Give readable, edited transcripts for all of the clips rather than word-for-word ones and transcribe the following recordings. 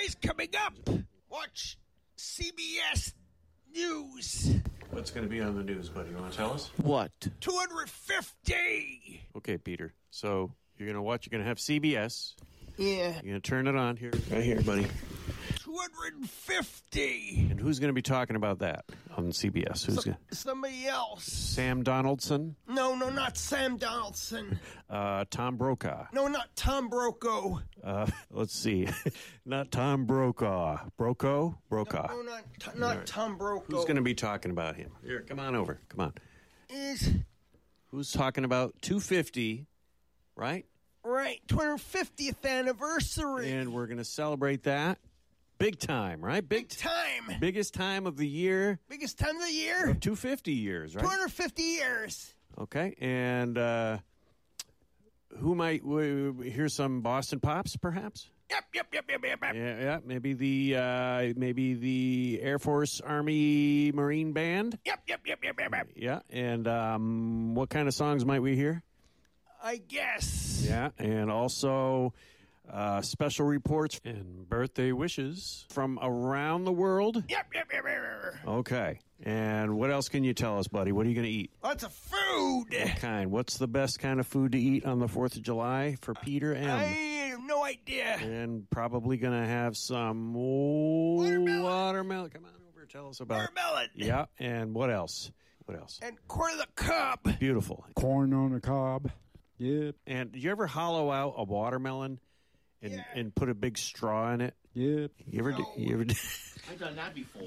July's coming up. Watch CBS News. What's going to be on the news, buddy? You want to tell us? What? 250. Okay, Peter. So you're going to watch. You're going to have CBS. Yeah. You're going to turn it on here. Right here, buddy. 250. And who's going to be talking about that on CBS? Who's going? Somebody else. Sam Donaldson? No, not Sam Donaldson. Tom Brokaw? No, not Tom Brokaw. Let's see. Not Tom Brokaw. Brokaw? No, not Tom Brokaw. Who's going to be talking about him? Here, come on over. Come on. Is Who's talking about 250, right? right, 250th anniversary. And we're going to celebrate that. Big time, right? Big time. Biggest time of the year. Biggest time of the year. 250 years, right? 250 years. Okay, and who might hear some Boston Pops, perhaps? Yep. Yeah. Maybe the Air Force, Army, Marine Band. Yep. Yeah, and what kind of songs might we hear? I guess. Yeah, and also special reports and birthday wishes from around the world. Yep. Okay, and what else can you tell us, buddy? What are you going to eat? Lots of food. What kind? What's the best kind of food to eat on the 4th of July for Peter M? I have no idea. And probably going to have some watermelon. Come on over. Tell us about Watermelon. Yeah, and what else? And corn on the cob. Beautiful. Corn on the cob. Yep. And did you ever hollow out a watermelon and put a big straw in it? Yep. You ever did? I've done that before.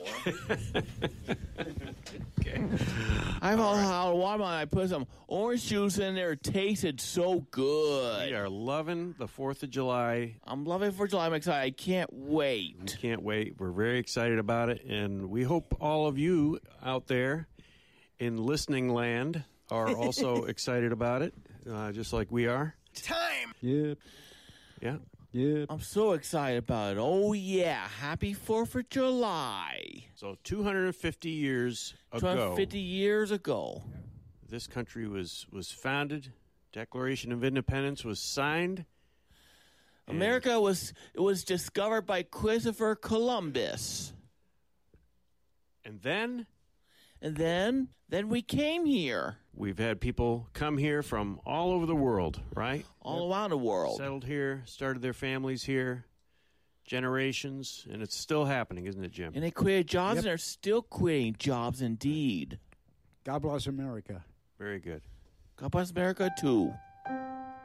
Okay. I've had a watermelon. I put some orange juice in there. It tasted so good. We are loving the 4th of July. I'm loving 4th of July. I'm excited. I can't wait. Can't wait. We're very excited about it. And we hope all of you out there in listening land are also excited about it, just like we are. Time. Yep. Yeah. Yep. I'm so excited about it. Oh, yeah. Happy 4th of July. So 250 years ago. 250 years ago. This country was founded. Declaration of Independence was signed. America was discovered by Christopher Columbus. And then we came here. we've had people come here from all over the world, right? All around the world. Settled here, started their families here, generations, and it's still happening, isn't it, Jim? And they created jobs, and they're still creating jobs indeed. God bless America. Very good. God bless America, too.